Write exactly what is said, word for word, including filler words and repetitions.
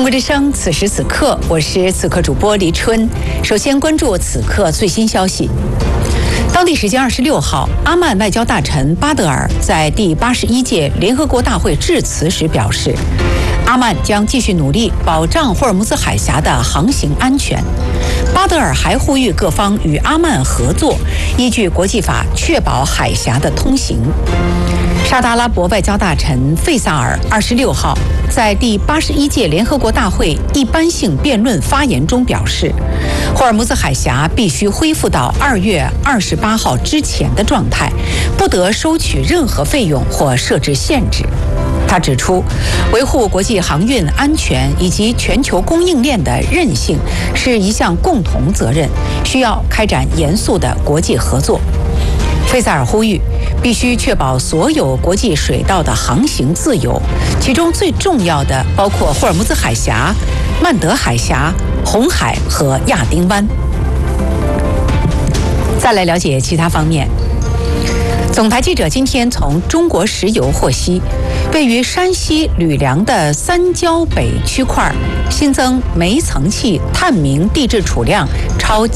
国之声，此时此刻，我是此刻主播黎春。首先关注此刻最新消息。当地时间二十六号，阿曼外交大臣巴德尔在第八十一届联合国大会致辞时表示，阿曼将继续努力保障霍尔木兹海峡的航行安全。巴德尔还呼吁各方与阿曼合作，依据国际法确保海峡的通行。沙特阿拉伯外交大臣费萨尔二十六号在第八十一届联合国大会一般性辩论发言中表示，霍尔木兹海峡必须恢复到二月二十八号之前的状态，不得收取任何费用或设置限制。他指出，维护国际航运安全以及全球供应链的韧性是一项共同责任，需要开展严肃的国际合作。费萨尔呼吁，必须确保所有国际水道的航行自由，其中最重要的包括霍尔木兹海峡、曼德海峡、红海和亚丁湾。再来了解其他方面。总台记者今天从中国石油获悉，位于山西吕梁的三焦北区块新增煤层气探明地质储量超